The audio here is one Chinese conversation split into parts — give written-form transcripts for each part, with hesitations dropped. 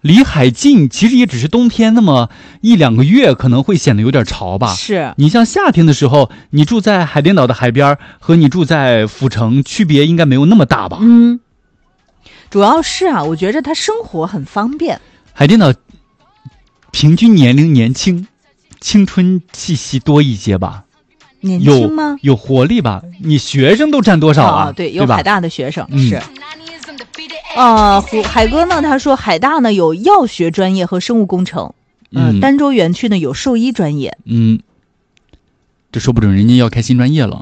离海近，其实也只是冬天那么1-2个月可能会显得有点潮吧。 是你像夏天的时候，你住在海淀岛的海边和你住在府城区别应该没有那么大吧。 主要是啊，我觉着它生活很方便。 海淀岛平均年龄年轻，青春气息多一些吧。 年轻吗？ 有活力吧？你学生都占多少啊？ 对，有海大的学生是。海哥呢？他说海大呢有药学专业和生物工程，儋州园区呢有兽医专业。 这说不准人家要开新专业了。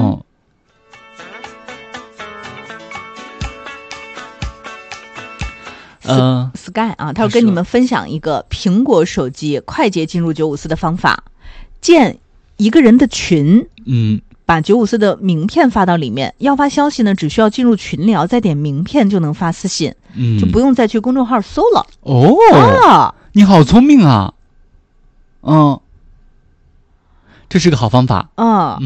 Sky 啊，他要跟你们分享一个苹果手机快捷进入954的方法，建一个人的群。把954的名片发到里面，要发消息呢，只需要进入群聊，再点名片就能发私信，就不用再去公众号搜了。你好聪明啊！这是个好方法。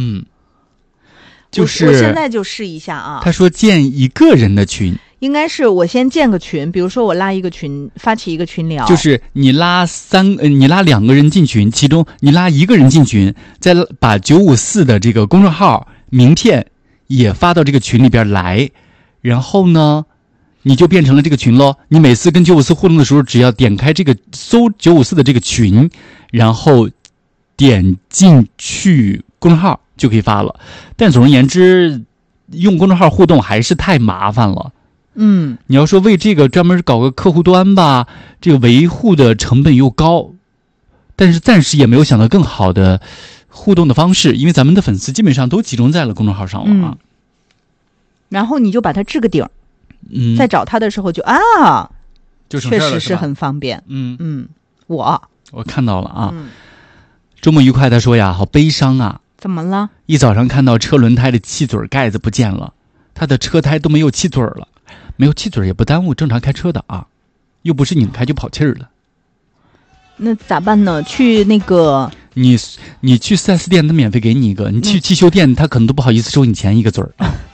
就是我现在就试一下啊。 他说建一个人的群， 应该是我先建个群，比如说我拉一个群，发起一个群聊， 就是你拉2个人进群，其中你拉1个人进群，再把954的这个公众号名片也发到这个群里边来，然后呢，你就变成了这个群咯。你每次跟954互动的时候，只要点开这个搜954的这个群，然后点进去公众号就可以发了。但总而言之，用公众号互动还是太麻烦了。你要说为这个专门搞个客户端吧，这个维护的成本又高，但是暂时也没有想到更好的互动的方式，因为咱们的粉丝基本上都集中在了公众号上了然后你就把它置个顶，再找他的时候就确实是很方便。我看到了啊。周末愉快，他说呀，好悲伤啊。 怎么了？ 一早上看到车轮胎的气嘴盖子不见了，他的车胎都没有气嘴了。没有气嘴也不耽误正常开车的啊，又不是拧开就跑气儿了。 那咋办呢？去那个你去4S店，他免费给你一个；你去汽修店，他可能都不好意思收你钱一个嘴儿。